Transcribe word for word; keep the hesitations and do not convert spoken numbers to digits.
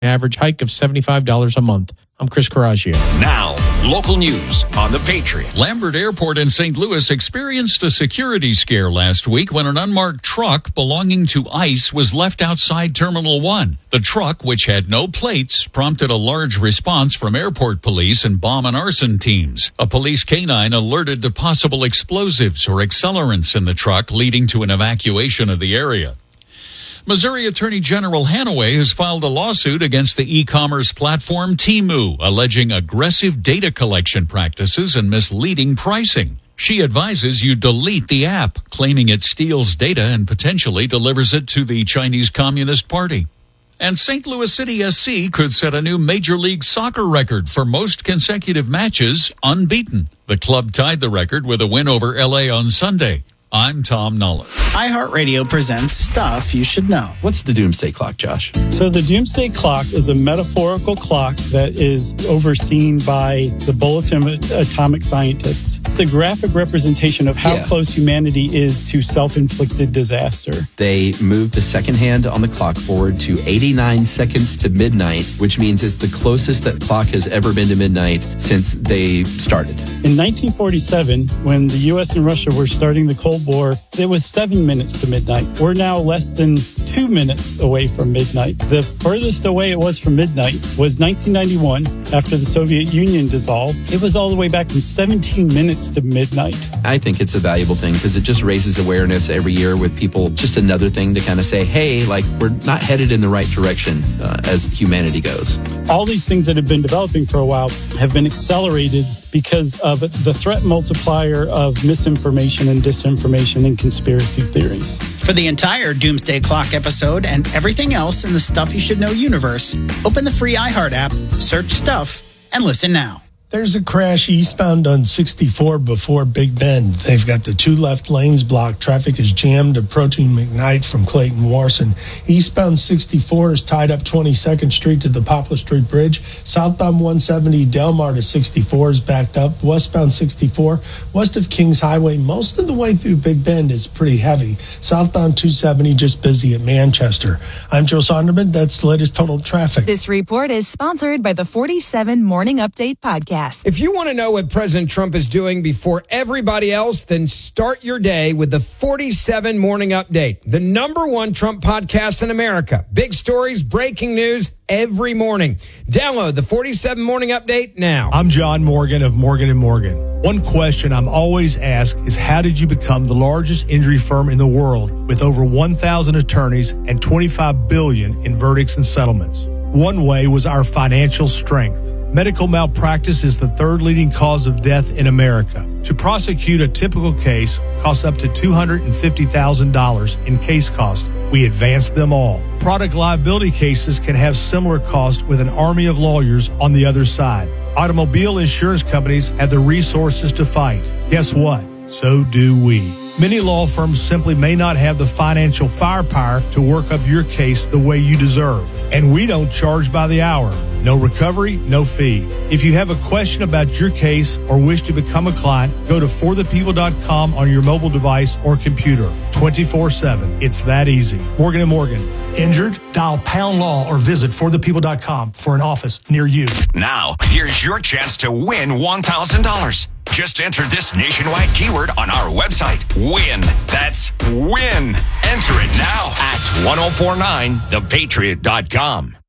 Average hike of seventy-five dollars a month. I'm Chris Coraggio. Now, local news on the Patriot. Lambert Airport in Saint Louis experienced a security scare last week when an unmarked truck belonging to ICE was left outside Terminal one. The truck, which had no plates, prompted a large response from airport police and bomb and arson teams. A police canine alerted to possible explosives or accelerants in the truck, leading to an evacuation of the area. Missouri Attorney General Hanaway has filed a lawsuit against the e-commerce platform Temu, alleging aggressive data collection practices and misleading pricing. She advises you delete the app, claiming it steals data and potentially delivers it to the Chinese Communist Party. And Saint Louis City S C could set a new Major League Soccer record for most consecutive matches unbeaten. The club tied the record with a win over L A on Sunday. I'm Tom Nolan. iHeartRadio presents Stuff You Should Know. What's the Doomsday Clock, Josh? So the Doomsday Clock is a metaphorical clock that is overseen by the Bulletin of Atomic Scientists. It's a graphic representation of how yeah. close humanity is to self-inflicted disaster. They moved the second hand on the clock forward to eighty-nine seconds to midnight, which means it's the closest that clock has ever been to midnight since they started. In nineteen forty-seven, when the U S and Russia were starting the Cold War, it was seven minutes to midnight. We're now less than two minutes away from midnight. The furthest away it was from midnight was nineteen ninety-one, after the Soviet Union dissolved. It was all the way back from seventeen minutes to midnight. I think it's a valuable thing because it just raises awareness every year with people. Just another thing to kind of say, hey, like, we're not headed in the right direction uh, as humanity goes. All these things that have been developing for a while have been accelerated because of the threat multiplier of misinformation and disinformation and conspiracy theories. For the entire Doomsday Clock episode and everything else in the Stuff You Should Know universe, open the free iHeart app, search Stuff, and listen now. There's a crash eastbound on sixty-four before Big Bend. They've got the two left lanes blocked. Traffic is jammed approaching McKnight from Clayton Warson. Eastbound sixty-four is tied up twenty-second Street to the Poplar Street Bridge. Southbound one seventy Delmar to sixty-four is backed up. Westbound sixty-four, west of Kings Highway, most of the way through Big Bend is pretty heavy. Southbound two seventy just busy at Manchester. I'm Joe Sonderman. That's the latest total traffic. This report is sponsored by the forty-seven Morning Update podcast. If you want to know what President Trump is doing before everybody else, then start your day with the forty-seven Morning Update, the number one Trump podcast in America. Big stories, breaking news every morning. Download the forty-seven Morning Update now. I'm John Morgan of Morgan and Morgan. One question I'm always asked is, how did you become the largest injury firm in the world with over one thousand attorneys and twenty-five billion dollars in verdicts and settlements? One way was our financial strength. Medical malpractice is the third leading cause of death in America. To prosecute a typical case costs up to two hundred fifty thousand dollars in case cost. We advance them all. Product liability cases can have similar costs with an army of lawyers on the other side. Automobile insurance companies have the resources to fight. Guess what? So do we. Many law firms simply may not have the financial firepower to work up your case the way you deserve. And we don't charge by the hour. No recovery, no fee. If you have a question about your case or wish to become a client, go to for the people dot com on your mobile device or computer. twenty-four seven. It's that easy. Morgan and Morgan. Injured? Dial pound law or visit for the people dot com for an office near you. Now, here's your chance to win one thousand dollars. Just enter this nationwide keyword on our website. Win. That's win. Enter it now at ten forty-nine the patriot dot com.